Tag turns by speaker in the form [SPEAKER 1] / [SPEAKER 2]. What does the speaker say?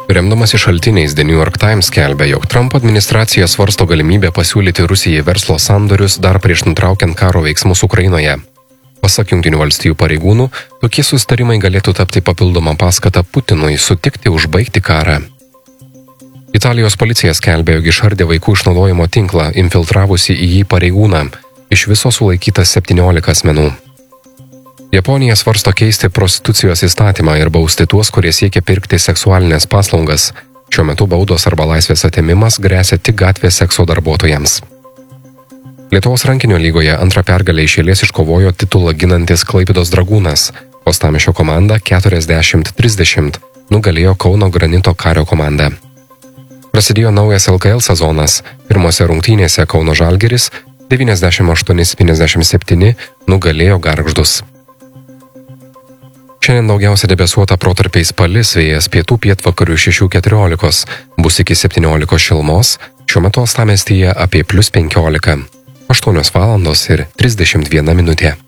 [SPEAKER 1] Remdamasi šaltiniais The New York Times skelbia, jog Trumpo administracija svarsto galimybę pasiūlyti Rusijai verslo sandorius dar prieš nutraukiant karo veiksmus Ukrainoje. Pasak Jungtinių valstijų pareigūnų, tokie susitarimai galėtų tapti papildomą paskatą Putinui sutikti užbaigti karą. Italijos policija skelbia, jog išardė vaikų išnaudojimo tinklą, infiltravusi į jį pareigūną. Iš viso sulaikyta 17 asmenų. Japonija svarsto keisti prostitucijos įstatymą ir bausti tuos, kurie siekia pirkti seksualinės paslaugas. Šiuo metu baudos arba laisvės atėmimas gresia tik gatvės sekso darbuotojams. Lietuvos rankinio lygoje antrą pergalę iš eilės iškovojo titulą ginantis Klaipėdos Dragūnas. Uostamiesčio komanda 40-30 nugalėjo Kauno Granito Kario komandą. Prasidėjo naujas LKL sezonas. Pirmose rungtynėse Kauno Žalgiris 98-57 nugalėjo Gargždus. Šiandien daugiausia debesuota protarpiais palis, vėjas pietų pietvakarių 6-14, bus iki 17 šilumos, šiuo metu uostamiestyje apie +15. 8 valandos ir 31 minutė.